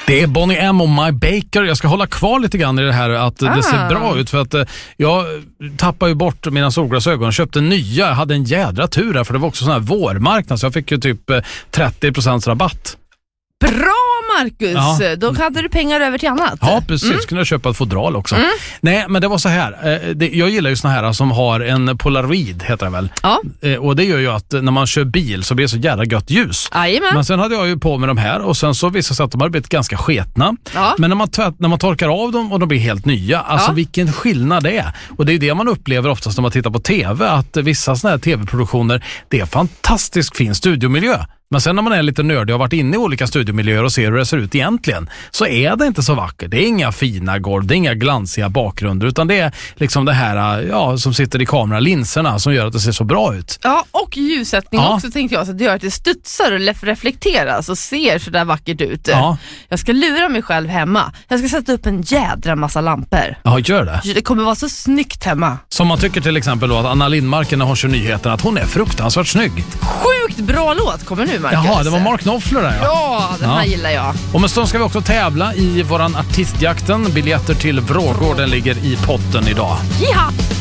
Det är Bonnie M och My Baker. Jag ska hålla kvar lite grann i det här att det ser bra ut, för att jag tappade ju bort mina solglasögon, köpte nya, jag hade en jädra tur här, för det var också sån här vårmarknad så jag fick ju typ 30% rabatt. Bra, Marcus! Ja. Då hade du pengar över till annat. Ja, precis. Kunde jag köpa ett fodral också. Nej, men det var så här. Jag gillar ju såna här som har en Polaroid, heter det väl. Ja. Och det gör ju att när man kör bil så blir det så jävla gött ljus. Jajamän. Men sen hade jag ju på med de här och sen så visade sig att de hade blivit ganska sketna. Ja. Men när man torkar av dem och de blir helt nya, alltså vilken skillnad det är. Och det är ju det man upplever oftast när man tittar på tv, att vissa såna här tv-produktioner, det är fantastiskt fin studiomiljö. Men sen när man är lite nördig och har varit inne i olika studiomiljöer och ser hur det ser ut egentligen, så är det inte så vackert. Det är inga fina golv, det är inga glansiga bakgrunder, utan det är liksom det här som sitter i kameralinserna som gör att det ser så bra ut. Ja, och ljussättning också, tänkte jag, så det gör att det studsar och reflekteras och ser så där vackert ut. Ja. Jag ska lura mig själv hemma. Jag ska sätta upp en jädra massa lampor. Ja, gör det. Det kommer vara så snyggt hemma. Som man tycker till exempel då att Anna Lindmarken, när hon kör nyheten, att hon är fruktansvärt snygg. Sjukt bra låt kommer nu, Marcus. Jaha, det var Mark Knopfler där. Ja, den här gillar jag. Om en stund ska vi också tävla i våran artistjakten. Biljetter till Vrågården ligger i potten idag. Jaha!